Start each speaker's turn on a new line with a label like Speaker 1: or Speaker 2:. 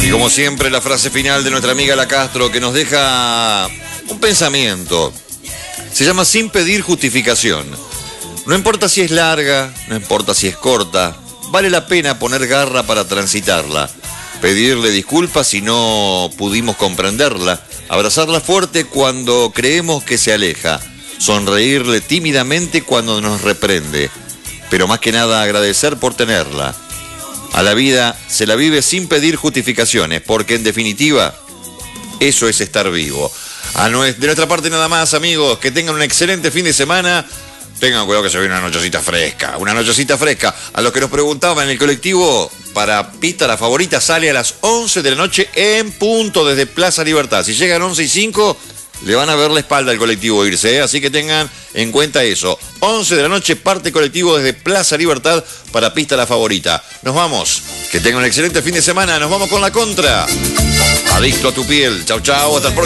Speaker 1: Y como siempre, la frase final de nuestra amiga La Castro, que nos deja un pensamiento. Se llama sin pedir justificación. No importa si es larga, no importa si es corta, vale la pena poner garra para transitarla. Pedirle disculpas si no pudimos comprenderla. Abrazarla fuerte cuando creemos que se aleja. Sonreírle tímidamente cuando nos reprende. Pero más que nada agradecer por tenerla. A la vida se la vive sin pedir justificaciones, porque en definitiva, eso es estar vivo. De nuestra parte nada más, amigos, que tengan un excelente fin de semana. Tengan cuidado que se viene una nochecita fresca. A los que nos preguntaban en el colectivo, para Pista La Favorita sale a las 11 de la noche en punto desde Plaza Libertad. Si llegan 11:05, le van a ver la espalda al colectivo irse, ¿eh? Así que tengan en cuenta eso. 11 de la noche parte colectivo desde Plaza Libertad para Pista La Favorita. Nos vamos. Que tengan un excelente fin de semana. Nos vamos con la contra. Adicto a tu piel. Chau, chau. Hasta el próximo.